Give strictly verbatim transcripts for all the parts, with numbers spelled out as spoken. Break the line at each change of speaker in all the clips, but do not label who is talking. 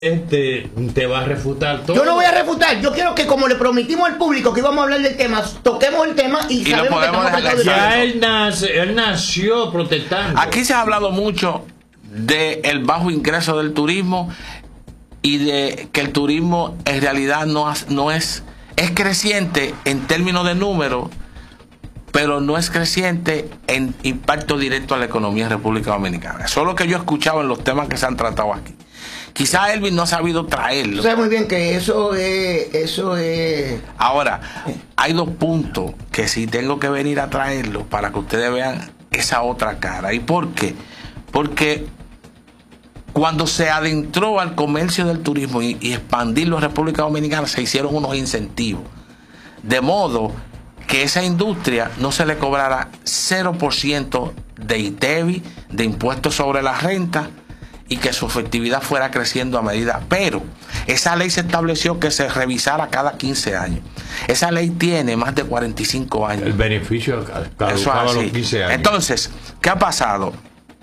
Este te va a refutar todo.
Yo no voy a refutar, yo quiero que como le prometimos al público que íbamos a hablar del tema, toquemos el tema y, y sabemos que estamos
de ya él, nace, él nació protestando.
Aquí se ha hablado mucho del bajo ingreso del turismo y de que el turismo en realidad no, no es, es creciente en términos de números, pero no es creciente en impacto directo a la economía de República Dominicana. Eso es lo que yo he escuchado en los temas que se han tratado aquí. Quizá Elvis no ha sabido traerlo.
Tú sabes muy bien que eso es, eso es...
Ahora, hay dos puntos que sí tengo que venir a traerlo para que ustedes vean esa otra cara. ¿Y por qué? Porque cuando se adentró al comercio del turismo y, y expandirlo en República Dominicana, se hicieron unos incentivos. De modo que esa industria no se le cobrara cero por ciento de I T E V I, de impuestos sobre la renta, y que su efectividad fuera creciendo a medida. Pero esa ley se estableció que se revisara cada quince años. Esa ley tiene más de cuarenta y cinco años.
El beneficio caducaba a los quince años.
Entonces, ¿qué ha pasado?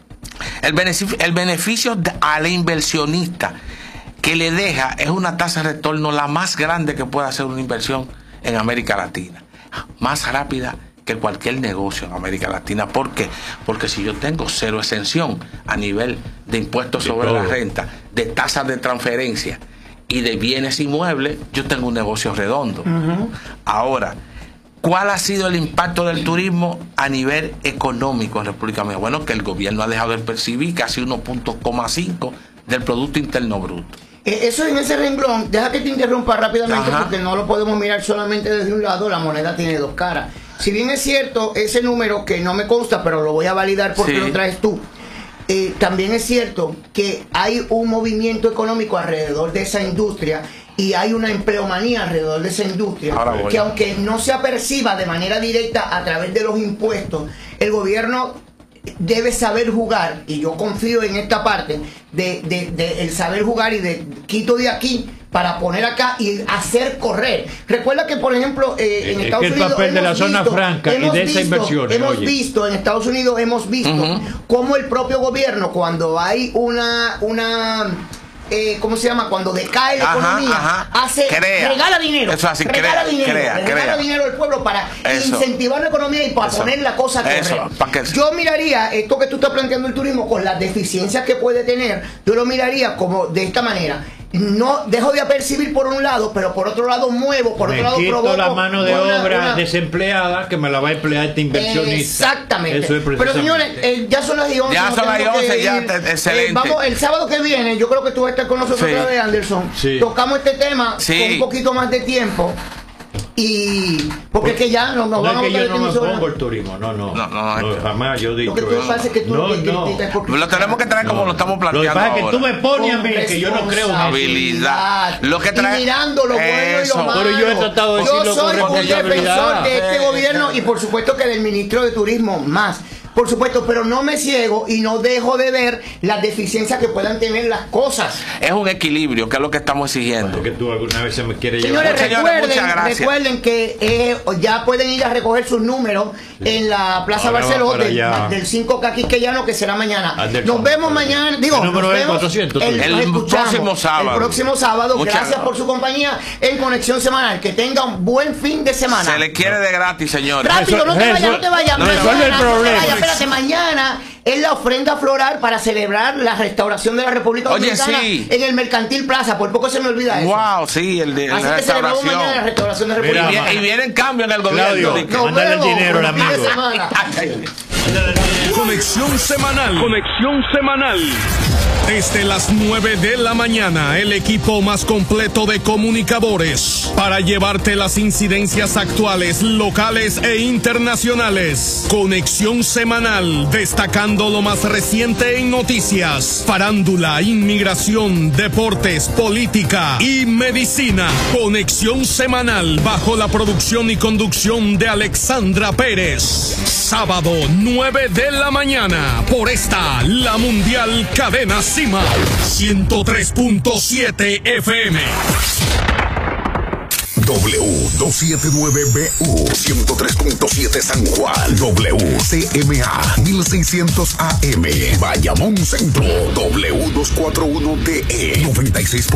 El beneficio, el beneficio al inversionista que le deja es una tasa de retorno la más grande que puede hacer una inversión en América Latina. Más rápida que cualquier negocio en América Latina. ¿Por qué? Porque si yo tengo cero exención a nivel de impuestos de sobre todo. la renta, de tasas de transferencia y de bienes inmuebles, yo tengo un negocio redondo. Uh-huh. Ahora, ¿cuál ha sido el impacto del turismo a nivel económico en República Dominicana? Bueno, que el gobierno ha dejado de percibir casi uno punto cinco del Producto Interno Bruto.
Eso en ese renglón, deja que te interrumpa rápidamente. Ajá. Porque no lo podemos mirar solamente desde un lado, la moneda tiene dos caras. Si bien es cierto, ese número que no me consta, pero lo voy a validar porque sí. lo traes tú, eh, también es cierto que hay un movimiento económico alrededor de esa industria y hay una empleomanía alrededor de esa industria que aunque no se aperciba de manera directa a través de los impuestos, el gobierno debe saber jugar, y yo confío en esta parte de, de, de el saber jugar y de quito de aquí para poner acá y hacer correr. Recuerda que, por ejemplo, eh, en
es
Estados
que el
Unidos
papel de la
visto,
zona franca y de
visto,
esa inversión.
Hemos
oye.
visto, en Estados Unidos hemos visto uh-huh. cómo el propio gobierno, cuando hay una... una Eh, ¿cómo se llama? Cuando decae la ajá, economía, ajá. hace
crea.
regala dinero,
Eso así,
regala
crea,
dinero,
crea,
regala
crea.
dinero al pueblo para eso. incentivar la economía y para
eso.
poner la cosa a correr.
Eso. Que...
Yo miraría esto que tú estás planteando el turismo con las deficiencias que puede tener, yo lo miraría como de esta manera. No dejo de apercibir por un lado, pero por otro lado muevo, por
me
otro lado
quito
provoco
la mano de
una,
obra
una...
desempleada que me la va a emplear este inversionista.
Exactamente.
Eso es
pero señores, eh, ya son las once.
Ya son las once, ya, excelente.
Eh, vamos, el sábado que viene, yo creo que tú vas a estar con nosotros
sí.
otra vez, Anderson.
Sí.
Tocamos este tema
sí.
con un poquito más de tiempo. Y porque es que ya no nos
no
van a
es que yo no me
sobre...
pongo el turismo, no, no,
no, no,
no jamás yo digo.
Lo que tú
eso.
pasa es que tú
no,
que, que,
no.
que, que,
lo tenemos que traer no. como lo estamos planteando.
Lo que pasa
ahora.
es que tú me pones a mí que yo no creo en
habilidad. Lo que trae
y mirando lo bueno
eso.
y lo malo.
Pero yo he tratado de
yo
decirlo
soy
con
un defensor de este
eh,
gobierno y por supuesto que del ministro de Turismo más. Por supuesto, pero no me ciego y no dejo de ver las deficiencias que puedan tener las cosas.
Es un equilibrio, que es lo que estamos exigiendo.
Porque tú alguna vez se me quieres
Señores,
llevar.
recuerden,
Señores,
recuerden que eh, ya pueden ir a recoger sus números sí. en la Plaza
Ahora
Barceló del, del cinco K quisqueyano, que será mañana.
Anderson,
nos vemos mañana. Digo,
el número
nos
es
vemos
cuatrocientos.
El, el próximo sábado.
El próximo sábado.
Muchas
gracias
gracias
por su compañía en Conexión Semanal. Que tenga un buen fin de semana.
Se le quiere de gratis, señores.
Rápido, no te vayas, no te vayas.
Resuelve el problema.
Espérate, mañana es la ofrenda floral para celebrar la restauración de la República Dominicana.
Oye, sí.
En el Mercantil Plaza. Por poco se me olvida eso.
Wow, sí, el de
Así
la
que celebramos
restauración.
mañana la restauración de la República
Mira, y vienen cambios en el gobierno.
Claudio, mándale el dinero al amigo.
Conexión Semanal. Conexión Semanal. Desde las nueve de la mañana, el equipo más completo de comunicadores para llevarte las incidencias actuales, locales e internacionales. Conexión Semanal, destacando lo más reciente en noticias, farándula, inmigración, deportes, política y medicina. Conexión Semanal, bajo la producción y conducción de Alexandra Pérez. Sábado, nueve de la mañana, por esta, la Mundial Cadena Cima, ciento tres punto siete F M.
W doscientos setenta y nueve B U ciento tres punto siete San Juan, W C M A mil seiscientos A M Bayamón Centro, W doscientos cuarenta y uno D E noventa y seis